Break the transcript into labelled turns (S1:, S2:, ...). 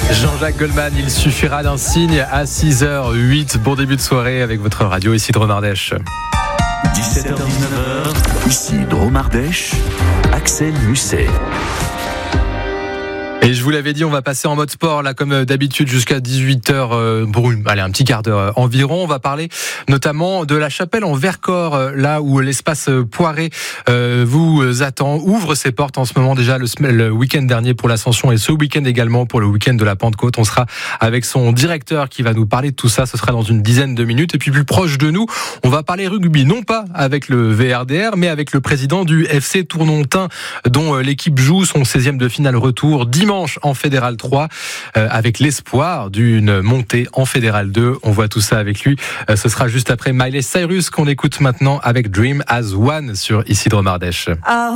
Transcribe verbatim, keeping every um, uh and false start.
S1: Jean-Jacques Goldman, il suffira d'un signe à six heures huit. Bon début de soirée avec votre radio, ici Drôme Ardèche.
S2: dix-sept heures dix-neuf heures, ici Drôme Ardèche, Axel Musset.
S1: Et je vous l'avais dit, on va passer en mode sport, là, comme d'habitude, jusqu'à dix-huit heures, euh, pour une, allez, un petit quart d'heure environ. On va parler notamment de la Chapelle en Vercors, là où l'espace Poiré euh, vous attend, ouvre ses portes en ce moment déjà le, le week-end dernier pour l'Ascension et ce week-end également pour le week-end de la Pentecôte. On sera avec son directeur qui va nous parler de tout ça. Ce sera dans une dizaine de minutes. Et puis plus proche de nous, on va parler rugby, non pas avec le V R D R, mais avec le président du F C Tournontin, dont l'équipe joue son seizième de finale retour dimanche en Fédéral trois, euh, avec l'espoir d'une montée en Fédéral deux. On voit tout ça avec lui. Euh, ce sera juste après Miley Cyrus qu'on écoute maintenant avec Dream as One sur ici Drôme Ardèche.